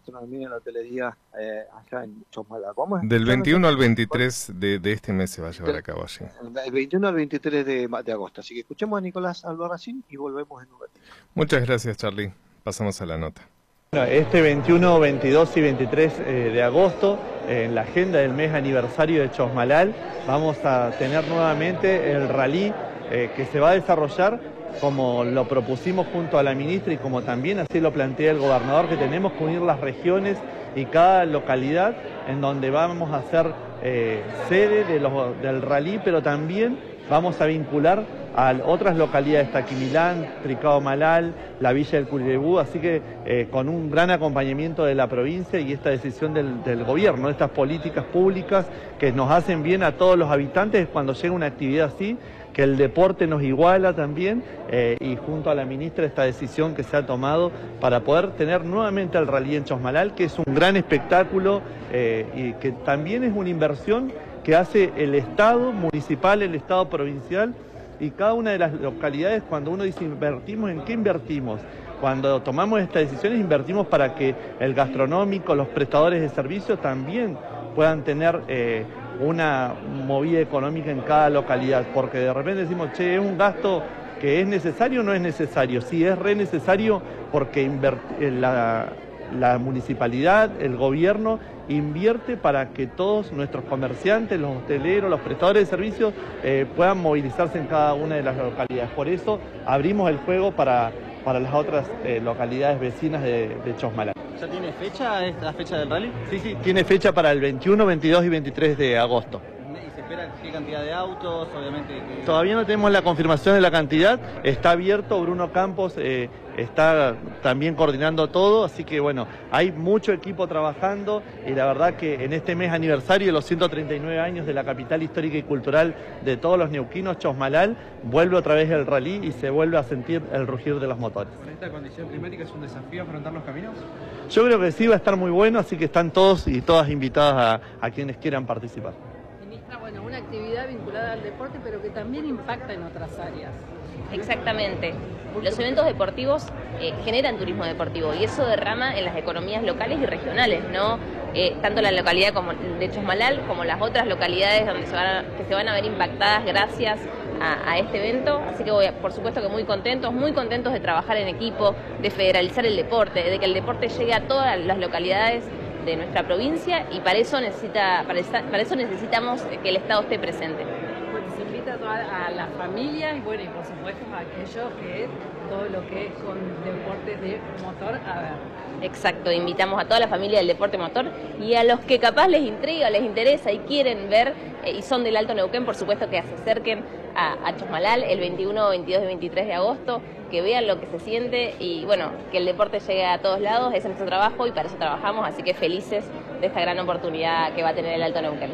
gastronomía y la hotelería allá en Chosmalal. Del 21 al 23 de este mes se va a llevar a cabo allí. El 21 al 23 de agosto. Así que escuchemos a Nicolás Albarracín y volvemos en un ratito. Muchas gracias, Charlie. Pasamos a la nota. Este 21, 22 y 23 de agosto, en la agenda del mes aniversario de Chosmalal, vamos a tener nuevamente el rally que se va a desarrollar como lo propusimos junto a la ministra y como también así lo plantea el gobernador, que tenemos que unir las regiones y cada localidad en donde vamos a ser sede del rally, pero también vamos a vincular a otras localidades, Taquimilán, Tricao Malal, la Villa del Curilebú, así que con un gran acompañamiento de la provincia y esta decisión del gobierno, estas políticas públicas que nos hacen bien a todos los habitantes cuando llega una actividad así, que el deporte nos iguala también, y junto a la ministra esta decisión que se ha tomado para poder tener nuevamente el rally en Chosmalal, que es un gran espectáculo y que también es una inversión que hace el Estado municipal, el Estado provincial y cada una de las localidades. Cuando uno dice invertimos, ¿en qué invertimos? Cuando tomamos estas decisiones invertimos para que el gastronómico, los prestadores de servicios también puedan tener una movida económica en cada localidad, porque de repente decimos, che, ¿es un gasto que es necesario o no es necesario? Sí, es re necesario porque la municipalidad, el gobierno, invierte para que todos nuestros comerciantes, los hoteleros, los prestadores de servicios puedan movilizarse en cada una de las localidades. Por eso abrimos el juego para las otras localidades vecinas de Chosmalal. ¿Ya tiene fecha la fecha del rally? Sí, tiene fecha para el 21, 22 y 23 de agosto. ¿Y se espera qué cantidad de autos? Obviamente que... Todavía no tenemos la confirmación de la cantidad, está abierto, Bruno Campos está también coordinando todo, así que bueno, hay mucho equipo trabajando y la verdad que en este mes aniversario de los 139 años de la capital histórica y cultural de todos los neuquinos, Chosmalal, vuelve otra vez el rally y se vuelve a sentir el rugir de los motores. ¿Con esta condición climática es un desafío afrontar los caminos? Yo creo que sí, va a estar muy bueno, así que están todos y todas invitadas a quienes quieran participar. Ministra, bueno, una actividad vinculada al deporte, pero que también impacta en otras áreas. Exactamente. Los eventos deportivos generan turismo deportivo y eso derrama en las economías locales y regionales, ¿no? Tanto la localidad como de Chosmalal como las otras localidades donde que se van a ver impactadas gracias a este evento. Así que por supuesto que muy contentos de trabajar en equipo, de federalizar el deporte, de que el deporte llegue a todas las localidades de nuestra provincia y para eso necesitamos que el Estado esté presente. Bueno, se invita a las familias y bueno, y por supuesto a aquellos que todo lo que es con deportes de motor a ver. Exacto, invitamos a toda la familia del deporte motor y a los que capaz les intriga, les interesa y quieren ver y son del Alto Neuquén, por supuesto que se acerquen a Chosmalal el 21, 22 y 23 de agosto, que vean lo que se siente y bueno, que el deporte llegue a todos lados, ese es nuestro trabajo y para eso trabajamos, así que felices de esta gran oportunidad que va a tener el Alto Neuquén.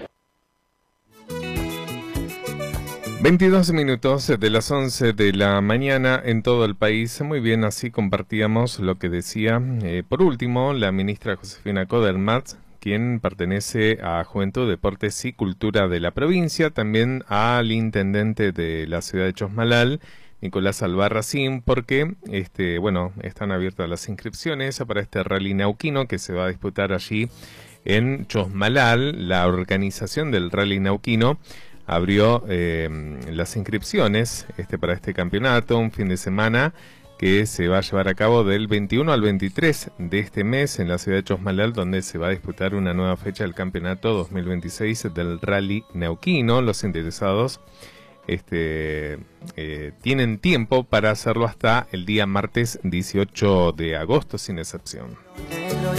22 minutos de las 11 de la mañana en todo el país. Muy bien, así compartíamos lo que decía, por último, la ministra Josefina Codermatz, quien pertenece a Juventud, Deportes y Cultura de la provincia, también al intendente de la ciudad de Chosmalal, Nicolás Albarracín, porque bueno, están abiertas las inscripciones para este rally neuquino que se va a disputar allí en Chosmalal. La organización del rally neuquino abrió las inscripciones para este campeonato, un fin de semana que se va a llevar a cabo del 21 al 23 de este mes en la ciudad de Chosmalal, donde se va a disputar una nueva fecha del campeonato 2026 del rally neuquino. Los interesados tienen tiempo para hacerlo hasta el día martes 18 de agosto, sin excepción.